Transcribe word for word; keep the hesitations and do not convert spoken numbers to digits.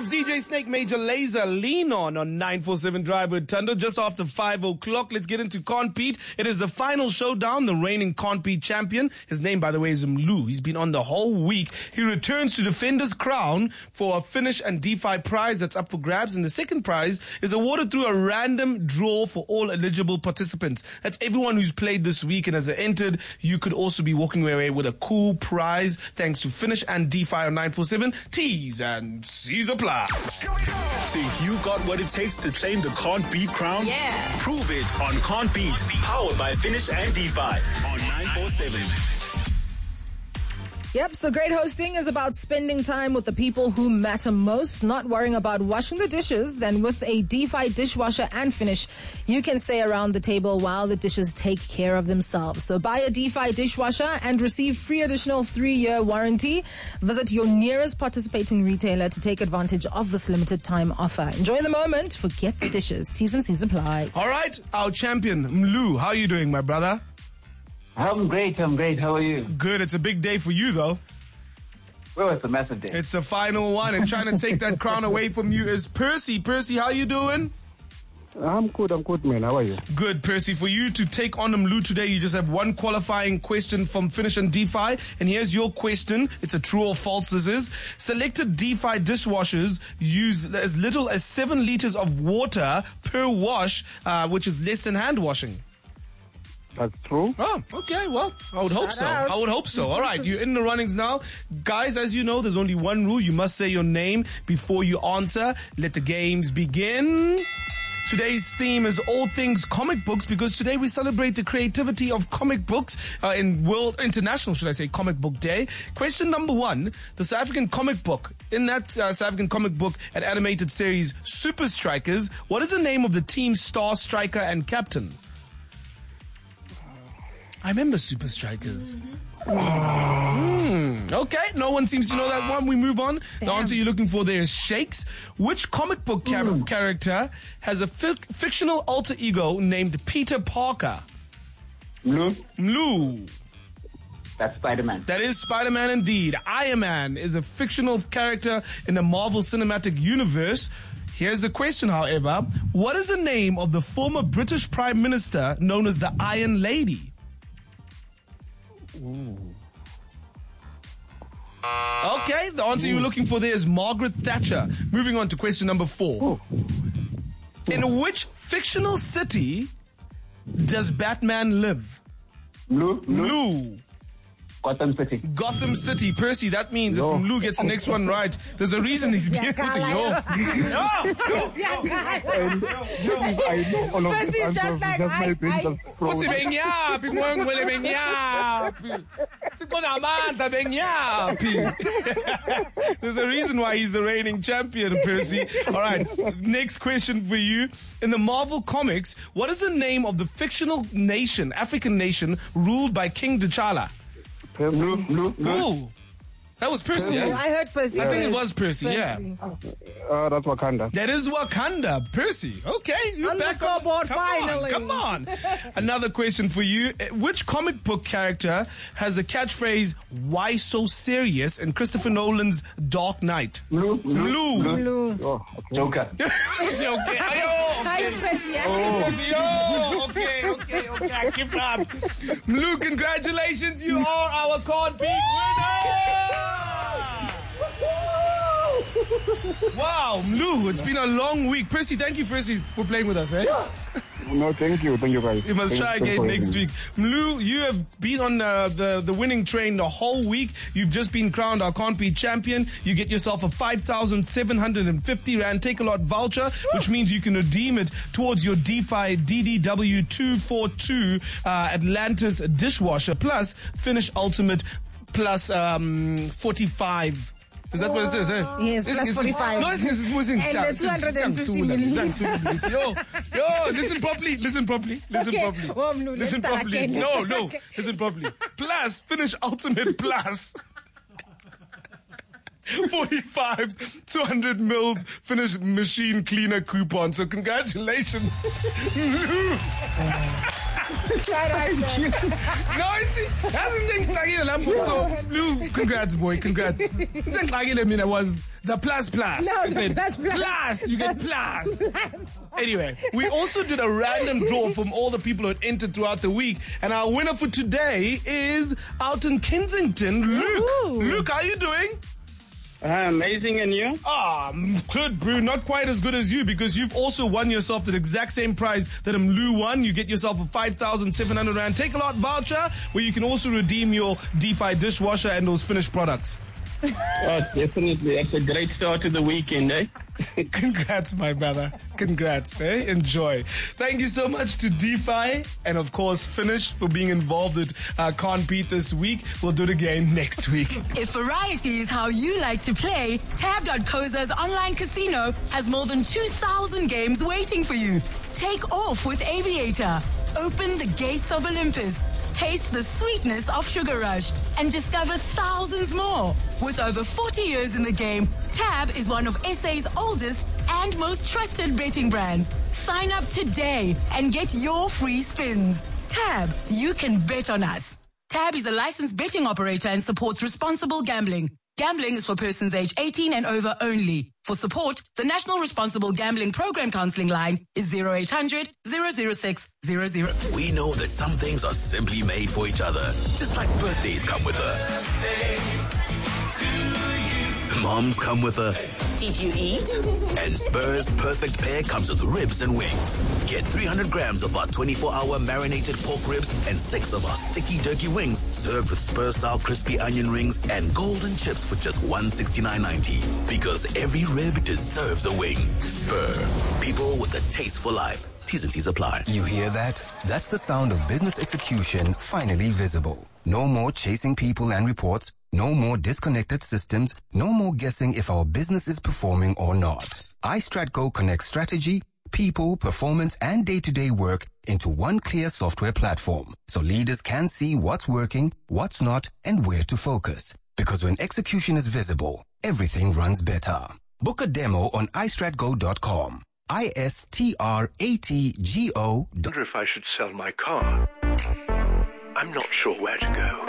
It's D J Snake, Major Lazer, Lean On on nine forty-seven Drive with Thunder. Just after five o'clock, let's get into Can't Beat. It is the final showdown. The reigning Can't Beat champion, his name, by the way, is Mlu. He's been on the whole week. He returns to defend his crown for a finish and DeFi prize that's up for grabs. And the second prize is awarded through a random draw for all eligible participants. That's everyone who's played this week and has entered. You could also be walking away with a cool prize thanks to Finish and DeFi on nine forty-seven. T's and C's apply. Think you got what it takes to claim the Can't Beat crown? Yeah. Prove it on Can't Beat, powered by Finish and DeFi on nine forty-seven. Yep, so great hosting is about spending time with the people who matter most, not worrying about washing the dishes. And with a DeFi dishwasher and Finish, you can stay around the table while the dishes take care of themselves. So buy a DeFi dishwasher and receive free additional three-year warranty. Visit your nearest participating retailer to take advantage of this limited time offer. Enjoy the moment. Forget the dishes. T's and C's apply. All right, our champion, Mlu. How are you doing, my brother? I'm great, I'm great. How are you? Good. It's a big day for you, though. Well, it's a massive day. It's the final one, and trying to take that crown away from you is Percy. Percy, how you doing? I'm good, I'm good, man. How are you? Good, Percy. For you to take on Mlu today, you just have one qualifying question from Finish and DeFi. And here's your question. It's a true or false, this is. Selected DeFi dishwashers use as little as seven liters of water per wash, uh, which is less than hand washing. That's true. Oh, okay. Well, I would hope Shout so. out. I would hope so. All right. You're in the runnings now. Guys, as you know, there's only one rule. You must say your name before you answer. Let the games begin. Today's theme is all things comic books because today we celebrate the creativity of comic books uh, in World International, should I say, Comic Book Day. Question number one, the South African comic book. In that uh, South African comic book and animated series, Super Strikers, what is the name of the team star striker and captain? I remember Super Strikers. Mm, okay, no one seems to know that one. We move on. Damn. The answer you're looking for there is Shakes. Which comic book char- mm. character has a fi- fictional alter ego named Peter Parker? Mlu? Mlu. That's Spider-Man. That is Spider-Man indeed. Iron Man is a fictional character in the Marvel Cinematic Universe. Here's the question, however. What is the name of the former British Prime Minister known as the Iron Lady? Ooh. Okay, the answer you were looking for there is Margaret Thatcher. Moving on to question number four. Ooh. In which fictional city does Batman live? Mlu? Mlu. Gotham City. Gotham City. Percy, that means No. if Mlu gets the next one right, there's a reason he's being able to. Yo. Yo. I know all of Percy's these just answers, like, just my I- brain I- just froze. Uthi bengyaphi ngwengwele bengyaphi sikonamandla bengyaphi. There's a reason why he's the reigning champion, Percy. All right, next question for you. In the Marvel comics, what is the name of the fictional nation, African nation, ruled by King T'Challa? Mlu? Mlu? Mlu? Ooh, that was Percy, eh? I heard Percy. I think it first. was Percy, yeah. Uh, that's Wakanda. That is Wakanda, Percy. Okay, you're On the back scoreboard, come finally. On, come on. Another question for you. Uh, Which comic book character has the catchphrase, "Why so serious" in Christopher Nolan's Dark Knight? Mlu? Mlu. Blue. Oh, okay. Joker. Okay, okay. Ayo, Hi, okay. Percy. Percy, oh, okay, okay, okay. I keep up. Mlu, congratulations. You are our Can't Beat winner. Wow, Mlu, it's been a long week. Percy, thank you, Percy, for playing with us, eh? No, thank you. Thank you, guys. You must Thank- try thanks again for next having week. me. Mlu, you have been on uh, the, the winning train the whole week. You've just been crowned our Can't Beat champion. You get yourself a five thousand seven hundred fifty Rand Take-A-Lot voucher, which means you can redeem it towards your DeFi D D W two forty-two uh, Atlantis dishwasher, plus Finish Ultimate, plus um, forty-five. Is that what it says, eh? Yes, This plus is- forty-five. No, this is moving. And the two hundred fifty million. Yo, yo, listen properly, listen properly, listen Okay. properly. Oh, Mlu, let's listen start properly. again. No, Let's no, start listen properly. Plus, Finish Ultimate Plus. forty-fives, two hundred mils, Finish machine cleaner coupon. So congratulations. No, it's hasn't so Blue, congrats, boy, congrats. I mean, it was the plus plus. No, It's the a plus plus. Plus, you get plus. Anyway, we also did a random draw from all the people who had entered throughout the week, and our winner for today is out in Kensington, Luke. Ooh. Luke, how are you doing? Uh, amazing, and you? Ah, good, Brew. Not quite as good as you, because you've also won yourself the exact same prize that Mlu won. You get yourself a five thousand seven hundred rand Take a Lot voucher, where you can also redeem your DeFi dishwasher and those finished products. Oh, definitely. That's a great start to the weekend, eh? Congrats, my brother. Congrats, eh? Enjoy. Thank you so much to DeFi and, of course, Finish for being involved with uh, Can't Beat this week. We'll do it again next week. If variety is how you like to play, tab dot co za's online casino has more than two thousand games waiting for you. Take off with Aviator. Open the gates of Olympus. Taste the sweetness of Sugar Rush and discover thousands more. With over forty years in the game, Tab is one of S A's oldest and most trusted betting brands. Sign up today and get your free spins. Tab, you can bet on us. Tab is a licensed betting operator and supports responsible gambling. Gambling is for persons age eighteen and over only. For support, the National Responsible Gambling Program Counseling line is zero eight hundred, zero zero six, zero zero. We know that some things are simply made for each other, just like birthdays come with a moms come with a Did you eat? and Spur's perfect pair comes with ribs and wings. Get three hundred grams of our twenty-four hour marinated pork ribs and six of our sticky turkey wings served with Spur-style crispy onion rings and golden chips for just one hundred sixty-nine ninety. Because every rib deserves a wing. Spur. People with a taste for life. T's and C's apply. You hear that? That's the sound of business execution finally visible. No more chasing people and reports. No more disconnected systems. No more guessing if our business is performing or not. iStratGo connects strategy, people, performance, and day-to-day work into one clear software platform, so leaders can see what's working, what's not, and where to focus. Because when execution is visible, everything runs better. Book a demo on i strat go dot com. I S T R A T G O. I wonder if I should sell my car. I'm not sure where to go.